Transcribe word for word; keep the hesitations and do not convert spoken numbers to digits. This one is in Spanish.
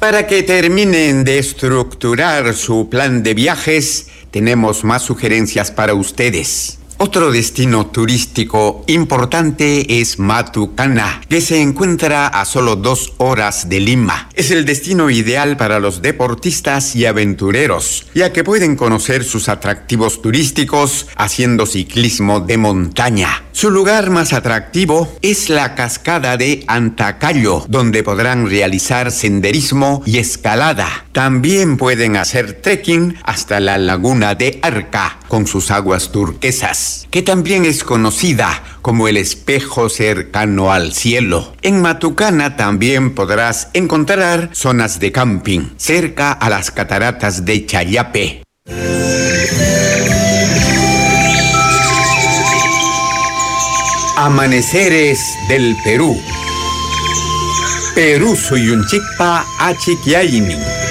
Para que terminen de estructurar su plan de viajes, tenemos más sugerencias para ustedes. Otro destino turístico importante es Matucana, que se encuentra a solo dos horas de Lima. Es el destino ideal para los deportistas y aventureros, ya que pueden conocer sus atractivos turísticos haciendo ciclismo de montaña. Su lugar más atractivo es la cascada de Antacayo, donde podrán realizar senderismo y escalada. También pueden hacer trekking hasta la laguna de Arca, con sus aguas turquesas, que también es conocida como el espejo cercano al cielo. En Matucana también podrás encontrar zonas de camping cerca a las cataratas de Chayape. Amaneceres del Perú. Perú suyunchikpa achikiaynin.